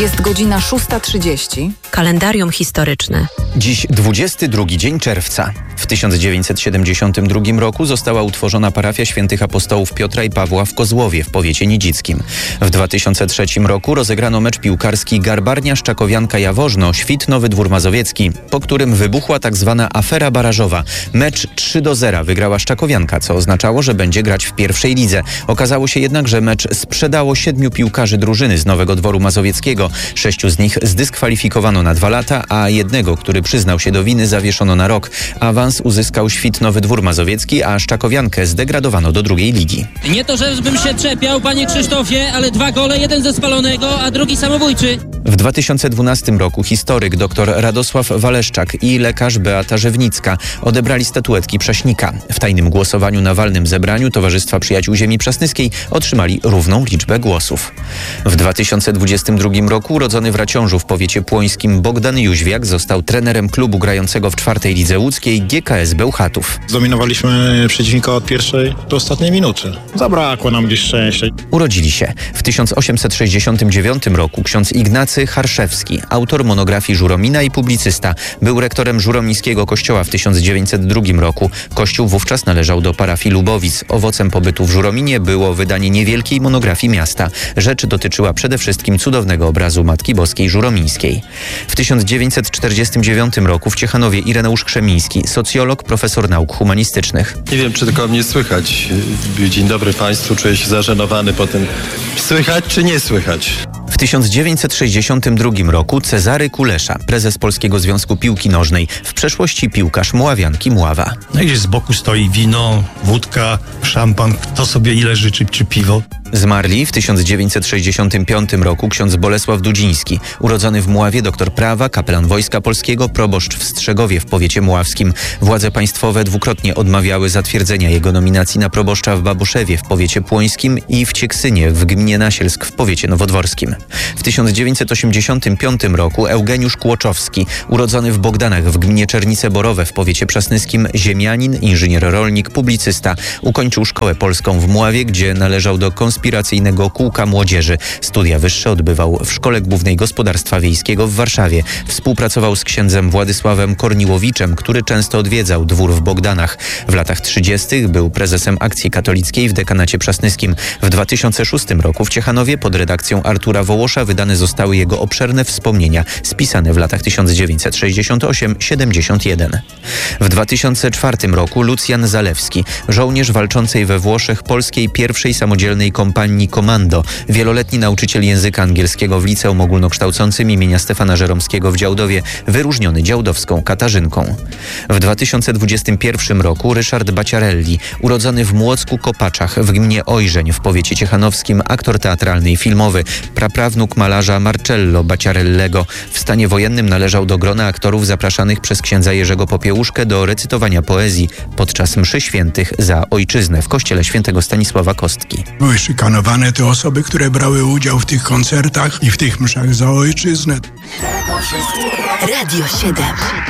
Jest godzina 6:30. Kalendarium historyczne. Dziś 22 dzień czerwca. W 1972 roku została utworzona parafia świętych apostołów Piotra i Pawła w Kozłowie w powiecie nidzickim. W 2003 roku rozegrano mecz piłkarski Garbarnia-Szczakowianka-Jaworzno, Świt Nowy Dwór Mazowiecki, po którym wybuchła tzw. afera barażowa. Mecz 3-0 wygrała Szczakowianka, co oznaczało, że będzie grać w pierwszej lidze. Okazało się jednak, że mecz sprzedało 7 piłkarzy drużyny z Nowego Dworu Mazowieckiego. 6 z nich zdyskwalifikowano na 2 lata, a jednego, który przyznał się do winy, zawieszono na rok. Awans uzyskał Świt Nowy Dwór Mazowiecki, a Szczakowiankę zdegradowano do drugiej ligi. Nie to, żebym się czepiał, panie Krzysztofie, ale 2 gole, jeden ze spalonego, a drugi samobójczy. W 2012 roku historyk dr Radosław Waleszczak i lekarz Beata Rzewnicka odebrali statuetki Prześnika. W tajnym głosowaniu na walnym zebraniu Towarzystwa Przyjaciół Ziemi Przasnyskiej otrzymali równą liczbę głosów. W 2022 roku urodzony w Raciążu w powiecie płońskim Bogdan Jóźwiak został trenerem klubu grającego w 4. lidze łódzkiej GKS Bełchatów. Zdominowaliśmy przeciwnika od pierwszej do ostatniej minuty. Zabrakło nam gdzieś szczęścia. Urodzili się w 1869 roku ksiądz Ignacy Harszewski, autor monografii Żuromina i publicysta. Był rektorem Żuromińskiego kościoła w 1902 roku. Kościół wówczas należał do parafii Lubowic. Owocem pobytu w Żurominie było wydanie niewielkiej monografii miasta. Rzecz dotyczyła przede wszystkim cudownego obrazu Matki Boskiej Żuromińskiej. W 1949 roku w Ciechanowie Ireneusz Krzemiński, socjolog, profesor nauk humanistycznych. Nie wiem, czy tylko mnie słychać. Dzień dobry Państwu, czuję się zażenowany po tym. Słychać czy nie słychać? W 1962 roku Cezary Kulesza, prezes Polskiego Związku Piłki Nożnej, w przeszłości piłkarz Mławianki Mława. No i gdzieś z boku stoi wino, wódka, szampan, kto sobie ile życzy, czy piwo. Zmarli w 1965 roku ksiądz Bolesław Dudziński, urodzony w Mławie, doktor prawa, kapelan Wojska Polskiego, proboszcz w Strzegowie w powiecie mławskim. Władze państwowe dwukrotnie odmawiały zatwierdzenia jego nominacji na proboszcza w Babuszewie w powiecie płońskim i w Cieksynie w gminie Nasielsk w powiecie nowodworskim. W 1985 roku Eugeniusz Kłoczowski, urodzony w Bogdanach w gminie Czernice Borowe w powiecie przasnyskim, ziemianin, inżynier rolnik, publicysta, ukończył szkołę polską w Mławie, gdzie należał do konspiracyjnego kółka młodzieży. Studia wyższe odbywał w Szkole Głównej Gospodarstwa Wiejskiego w Warszawie. Współpracował z księdzem Władysławem Korniłowiczem, który często odwiedzał dwór w Bogdanach. W latach 30. był prezesem Akcji Katolickiej w dekanacie przasnyskim. W 2006 roku w Ciechanowie pod redakcją Artura Wołosza wydane zostały jego obszerne wspomnienia, spisane w latach 1968-71. W 2004 roku Lucjan Zalewski, żołnierz walczącej we Włoszech polskiej pierwszej samodzielnej kompanii Komando, wieloletni nauczyciel języka angielskiego w liceum ogólnokształcącym imienia Stefana Żeromskiego w Działdowie, wyróżniony działdowską Katarzynką. W 2021 roku Ryszard Baciarelli, urodzony w Młocku-Kopaczach w gminie Ojrzeń w powiecie ciechanowskim, aktor teatralny i filmowy, praprawnuk malarza Marcello Baciarellego. W stanie wojennym należał do grona aktorów zapraszanych przez księdza Jerzego Popiełuszkę do recytowania poezji podczas mszy świętych za ojczyznę w kościele świętego Stanisława Kostki. Były szykanowane te osoby, które brały udział w tych koncertach i w tych mszach za ojczyznę. Radio 7.